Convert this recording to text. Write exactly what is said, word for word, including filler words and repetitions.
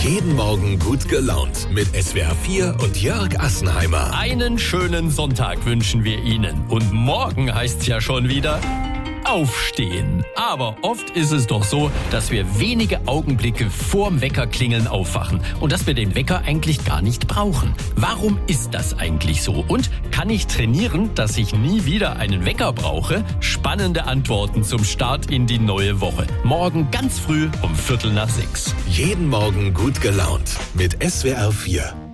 Jeden Morgen gut gelaunt mit S W R vier und Jörg Assenheimer. Einen schönen Sonntag wünschen wir Ihnen. Und morgen heißt's ja schon wieder aufstehen. Aber oft ist es doch so, dass wir wenige Augenblicke vorm Weckerklingeln aufwachen und dass wir den Wecker eigentlich gar nicht brauchen. Warum ist das eigentlich so? Und kann ich trainieren, dass ich nie wieder einen Wecker brauche? Spannende Antworten zum Start in die neue Woche. Morgen ganz früh um Viertel nach sechs. Jeden Morgen gut gelaunt mit S W R vier.